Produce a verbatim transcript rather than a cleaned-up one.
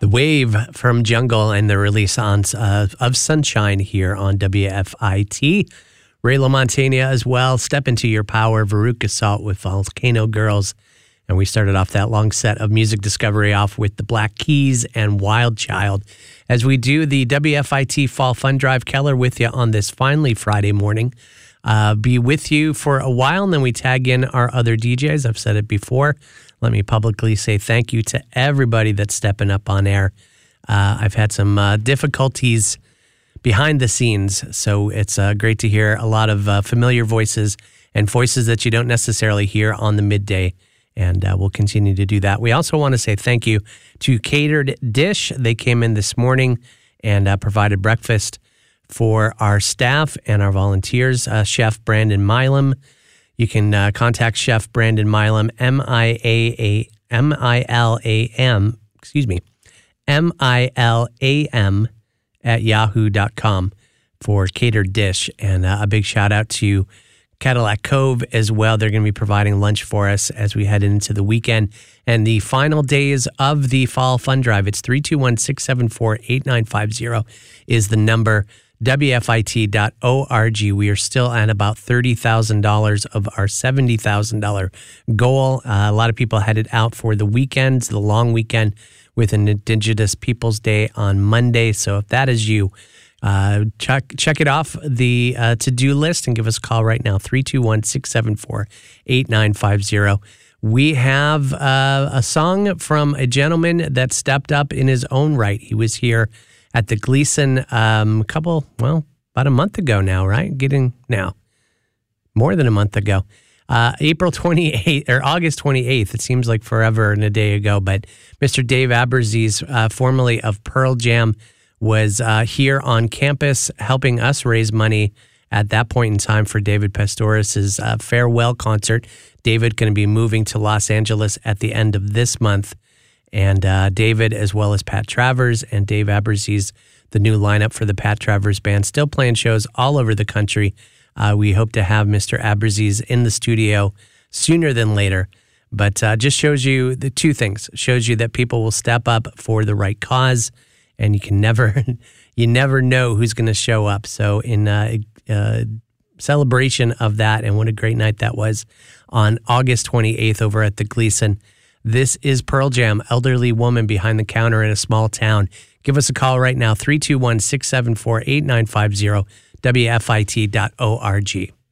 The Wave from Jungle and the release on, uh, of Sunshine here on W F I T. Ray LaMontagne as well. Step Into Your Power. Veruca Salt with Volcano Girls. And we started off that long set of music discovery off with the Black Keys and Wild Child. As we do the W F I T Fall Fun Drive, Keller with you on this finally Friday morning. Uh, be with you for a while, and then we tag in our other D Js. I've said it before. Let me publicly say thank you to everybody that's stepping up on air. Uh, I've had some uh, difficulties behind the scenes, so it's uh, great to hear a lot of uh, familiar voices and voices that you don't necessarily hear on the midday, and uh, we'll continue to do that. We also want to say thank you to Catered Dish. They came in this morning and uh, provided breakfast for our staff and our volunteers. Uh, Chef Brandon Milam. You can uh, contact Chef Brandon Milam, M I A A M I L A M, excuse me, M I L A M at yahoo dot com for Catered Dish. And uh, a big shout out to Cadillac Cove as well. They're going to be providing lunch for us as we head into the weekend. And the final days of the Fall Fun Drive, it's three two one, six seven four, eight nine five zero is the number. W F I T dot org. We are still at about thirty thousand dollars of our seventy thousand dollars goal. Uh, a lot of people headed out for the weekends, the long weekend with an Indigenous Peoples Day on Monday. So if that is you, uh, check check it off the uh, to-do list and give us a call right now, three two one, six seven four, eight nine five zero. We have uh, a song from a gentleman that stepped up in his own right. He was here at the Gleason um, a couple, well, about a month ago now, right? Getting now, more than a month ago. Uh, April twenty-eighth, or August twenty-eighth, it seems like forever and a day ago, but Mister Dave Aberzies, uh, formerly of Pearl Jam, was uh, here on campus helping us raise money at that point in time for David Pastoris' uh, farewell concert. David going to be moving to Los Angeles at the end of this month. And uh, David, as well as Pat Travers and Dave Aberzies, the new lineup for the Pat Travers Band, still playing shows all over the country. Uh, we hope to have Mister Aberzies in the studio sooner than later. But uh, just shows you the two things. Shows you that people will step up for the right cause, and you can never, you never know who's going to show up. So in uh, uh, celebration of that, and what a great night that was on August twenty-eighth over at the Gleason. This is Pearl Jam, Elderly Woman Behind the Counter in a Small Town. Give us a call right now, three two one, six seven four, eight nine five zero, W F I T dot org.